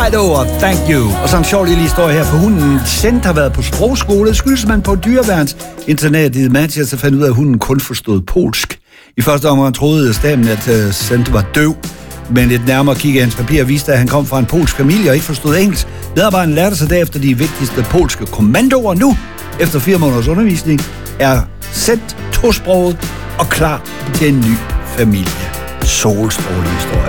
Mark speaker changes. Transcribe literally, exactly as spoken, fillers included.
Speaker 1: right over, thank you. Og så en sjov lille historie her, for hunden Cent har været på sprogskole. Det skyldes man på dyreværnsinternatet i Manchester fandt ud af, at hunden kun forstod polsk. I første omgang troede staben, at uh, Cent var døv. Men et nærmere kig af hans papir viste, at han kom fra en polsk familie og ikke forstod engelsk. Medarbejderen lærte sig derefter de vigtigste polske kommandoer. Nu, efter fire måneders undervisning, er Cent tosproget og klar til en ny familie. Solstrålehistorie.